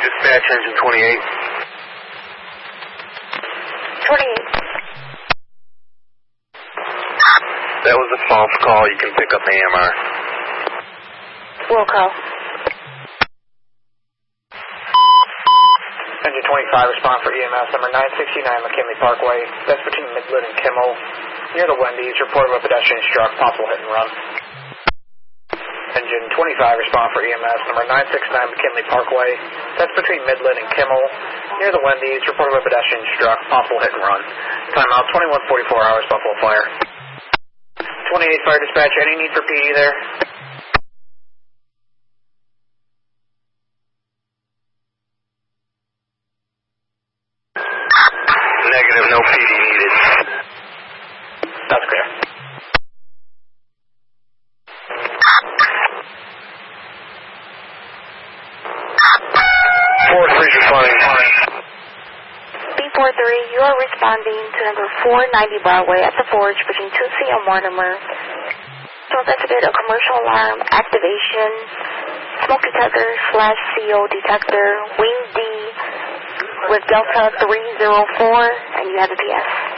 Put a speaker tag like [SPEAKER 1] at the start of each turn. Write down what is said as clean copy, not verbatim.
[SPEAKER 1] dispatch, engine 28.
[SPEAKER 2] 28.
[SPEAKER 1] That was a false call. You can pick up AMR.
[SPEAKER 2] Will call.
[SPEAKER 3] Engine 25, respond for EMS number 969 McKinley Parkway. That's between Midland and Kimmel. Near the Wendy's, report of a pedestrian struck, possible hit and run. Engine 25, respond for EMS number 969 McKinley Parkway. That's between Midland and Kimmel. Near the Wendy's, report of a pedestrian struck, possible hit and run. Timeout 21:44 hours, Buffalo Fire. 28 Fire Dispatch, any need for PD there?
[SPEAKER 1] Negative, no PD needed.
[SPEAKER 3] That's clear.
[SPEAKER 2] B43, you are responding to number 490 Broadway at the Forge between Tootsie and Mortimer. To investigate a commercial alarm activation, smoke detector / CO detector, wing D with Delta 304, and you have the PS.